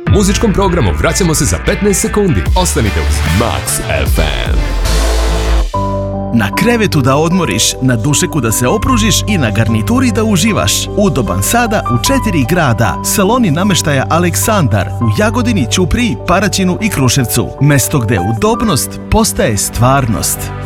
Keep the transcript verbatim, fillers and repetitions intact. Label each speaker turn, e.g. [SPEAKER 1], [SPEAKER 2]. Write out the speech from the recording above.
[SPEAKER 1] Muzičkom programu vraćamo se za petnaest sekundi. Ostanite uz Max ef em.
[SPEAKER 2] Na krevetu da odmoriš, na dušeku da se opružiš i na garnituri da uživaš. Udoban sada u četiri grada. Saloni nameštaja Aleksandar u Jagodini, Ćupriji, Paraćinu i Kruševcu. Mesto gde udobnost postaje stvarnost.